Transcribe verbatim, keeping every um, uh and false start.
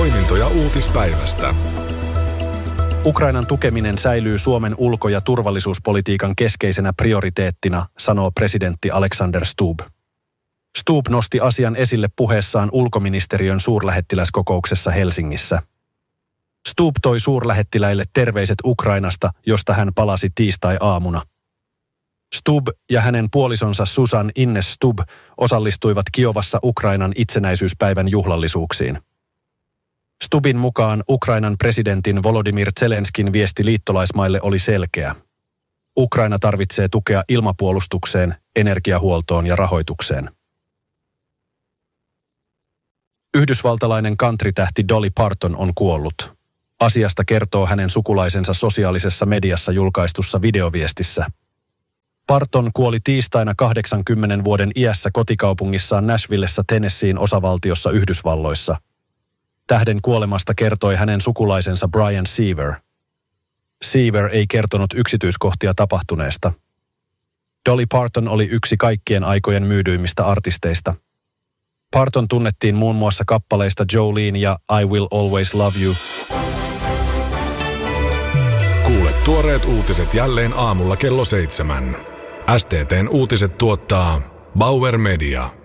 Poimintoja uutispäivästä. Ukrainan tukeminen säilyy Suomen ulko- ja turvallisuuspolitiikan keskeisenä prioriteettina, sanoo presidentti Alexander Stubb. Stubb nosti asian esille puheessaan ulkoministeriön suurlähettiläskokouksessa Helsingissä. Stubb toi suurlähettiläille terveiset Ukrainasta, josta hän palasi tiistai-aamuna. Stubb ja hänen puolisonsa Susan Ines Stubb osallistuivat Kiovassa Ukrainan itsenäisyyspäivän juhlallisuuksiin. Stubbin mukaan Ukrainan presidentin Volodymyr Zelenskin viesti liittolaismaille oli selkeä. Ukraina tarvitsee tukea ilmapuolustukseen, energiahuoltoon ja rahoitukseen. Yhdysvaltalainen country-tähti Dolly Parton on kuollut. Asiasta kertoo hänen sukulaisensa sosiaalisessa mediassa julkaistussa videoviestissä. Parton kuoli tiistaina kahdeksankymmenen vuoden iässä kotikaupungissaan Nashvillessä Tennesseein osavaltiossa Yhdysvalloissa. Tähden kuolemasta kertoi hänen sukulaisensa Brian Seaver. Seaver ei kertonut yksityiskohtia tapahtuneesta. Dolly Parton oli yksi kaikkien aikojen myydyimmistä artisteista. Parton tunnettiin muun muassa kappaleista Jolene ja I Will Always Love You. Kuule tuoreet uutiset jälleen aamulla kello seitsemän. S T T:n uutiset tuottaa Bauer Media.